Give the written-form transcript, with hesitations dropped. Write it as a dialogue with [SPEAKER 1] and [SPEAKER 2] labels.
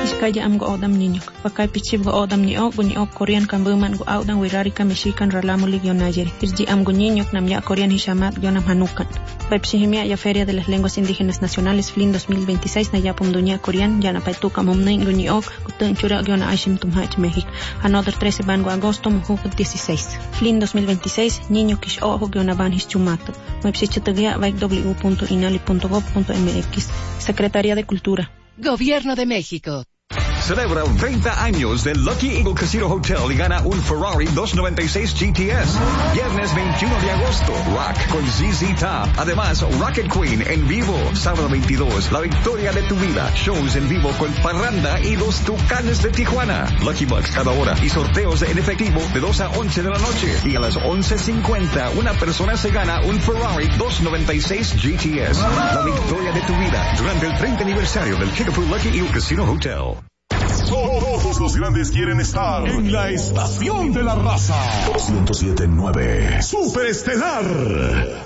[SPEAKER 1] Iskaya am go odam niño. Pakay pichib go odam niño Korean kan buman go audan wirari kan Mexican ralamu ligionayeri. Irji am go niño nam ya Korean hishamat yonam hanukan. Pepsihimia ya Feria de las Lenguas Indígenas Nacionales FLIN 2026 na yapum dunia Korean yana paituka momnen go kutun chura yona aishim tumhach México. Another 13 bango agosto mujuk 16. FLIN 2026 niño kish ojo yona van hischumato. Website www.inali.gov.mx. Secretaría de Cultura.
[SPEAKER 2] Gobierno de México.
[SPEAKER 3] Celebra 20 años del Lucky Eagle Casino Hotel y gana un Ferrari 296 GTS. Viernes 21 de agosto, Rock con ZZ Top. Además, Rocket Queen en vivo. Sábado 22, la victoria de tu vida. Shows en vivo con Parranda y los Tucanes de Tijuana. Lucky Bucks cada hora y sorteos en efectivo de 2 a 11 de la noche. Y a las 11:50, una persona se gana un Ferrari 296 GTS. La victoria de tu vida durante el 30 aniversario del Kickapoo Lucky Eagle Casino Hotel.
[SPEAKER 4] Todos los grandes quieren estar en la estación de la raza. 107.9 Superestelar.